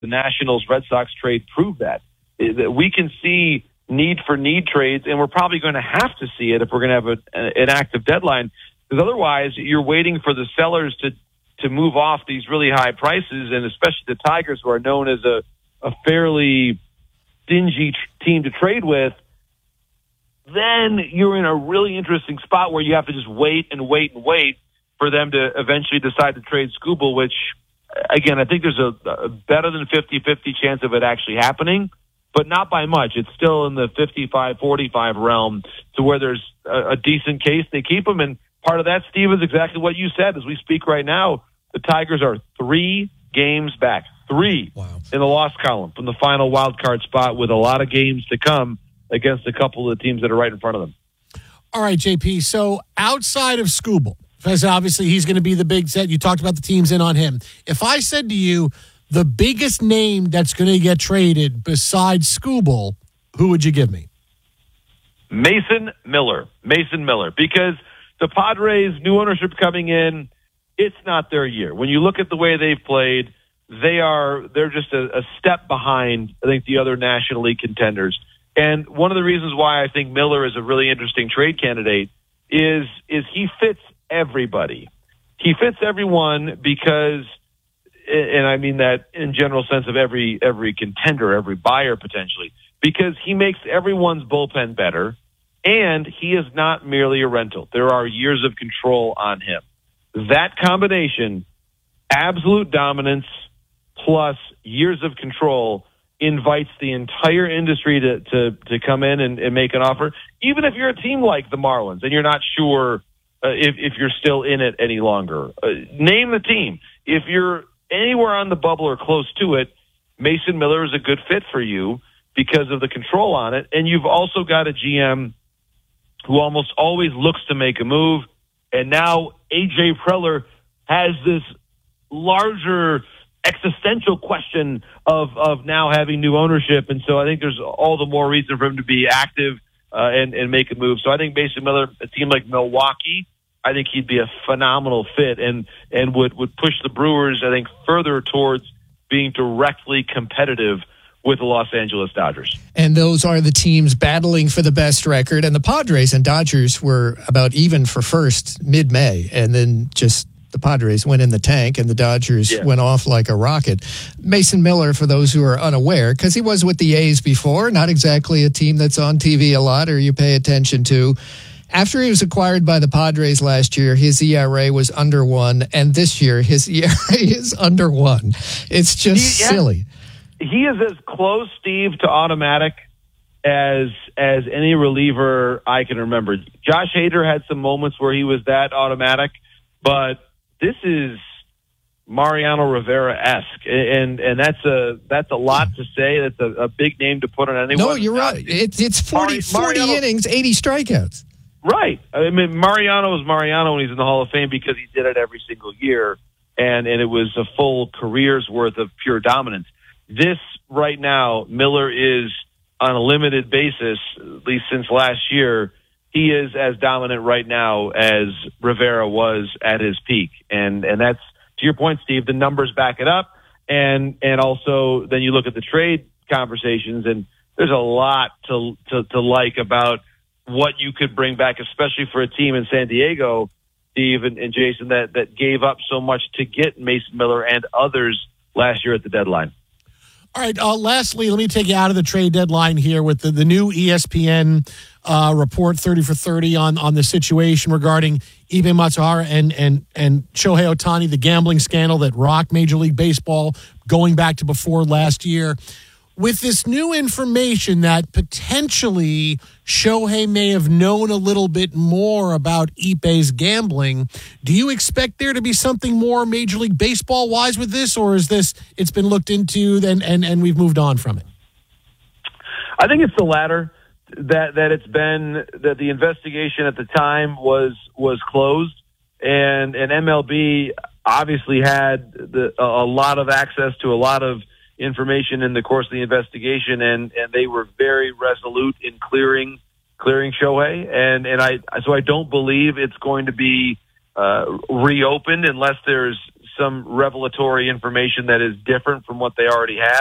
the Nationals-Red Sox trade proved that. We can see need-for-need trades, and we're probably going to have to see it if we're going to have an active deadline, because otherwise you're waiting for the sellers to move off these really high prices, and especially the Tigers, who are known as a fairly stingy team to trade with. Then you're in a really interesting spot where you have to just wait and wait and wait for them to eventually decide to trade Skubal, which, again, I think there's a better than 50-50 chance of it actually happening, but not by much. It's still in the 55-45 realm to where there's a decent case. They keep him, and part of that, Steve, is exactly what you said. As we speak right now, the Tigers are 3 games back, 3 in the loss column from the final wild card spot, with a lot of games to come against a couple of the teams that are right in front of them. All right, JP, so outside of Skubal, because obviously he's going to be the big set, you talked about the teams in on him. If I said to you, the biggest name that's going to get traded besides Skubal, who would you give me? Mason Miller, because the Padres' new ownership coming in, it's not their year. When you look at the way they've played, they're just a step behind, I think, the other National League contenders. And one of the reasons why I think Miller is a really interesting trade candidate is he fits everybody. He fits everyone because, and I mean that in general sense of every contender, every buyer potentially, because he makes everyone's bullpen better, and he is not merely a rental. There are years of control on him. That combination, absolute dominance plus years of control, invites the entire industry to come in and make an offer, even if you're a team like the Marlins and you're not sure if you're still in it any longer. Name the team. If you're anywhere on the bubble or close to it, Mason Miller is a good fit for you because of the control on it. And you've also got a GM who almost always looks to make a move. And now A.J. Preller has this larger existential question of now having new ownership. And so I think there's all the more reason for him to be active and make a move. So I think Mason Miller, a team like Milwaukee, I think he'd be a phenomenal fit and would push the Brewers, I think, further towards being directly competitive with the Los Angeles Dodgers. And those are the teams battling for the best record. And the Padres and Dodgers were about even for first mid-May. And then just the Padres went in the tank and the Dodgers went off like a rocket. Mason Miller, for those who are unaware, because he was with the A's before, not exactly a team that's on TV a lot or you pay attention to. After he was acquired by the Padres last year, his ERA was under 1. And this year, his ERA is under 1. It's just silly. He is as close, Steve, to automatic as any reliever I can remember. Josh Hader had some moments where he was that automatic, but this is Mariano Rivera-esque, and that's a lot to say. That's a big name to put on anyone. No, you're right. It's 40 innings, 80 strikeouts. Right. I mean, Mariano is Mariano when he's in the Hall of Fame because he did it every single year, and it was a full career's worth of pure dominance. This right now, Miller is on a limited basis, at least since last year. He is as dominant right now as Rivera was at his peak. And that's, to your point, Steve, the numbers back it up. And also then you look at the trade conversations, and there's a lot to like about what you could bring back, especially for a team in San Diego, Steve and Jason, that gave up so much to get Mason Miller and others last year at the deadline. All right, lastly, let me take you out of the trade deadline here with the new ESPN report 30 for 30 on the situation regarding Ibe Matsuhara and Shohei Ohtani, the gambling scandal that rocked Major League Baseball going back to before last year. With this new information that potentially Shohei may have known a little bit more about Ibe's gambling, do you expect there to be something more Major League Baseball-wise with this, or is this it's been looked into and we've moved on from it? I think it's the latter, that it's been that the investigation at the time was closed, and MLB obviously had a lot of access to a lot of information in the course of the investigation, and they were very resolute in clearing Shohei, and I don't believe it's going to be reopened unless there's some revelatory information that is different from what they already had.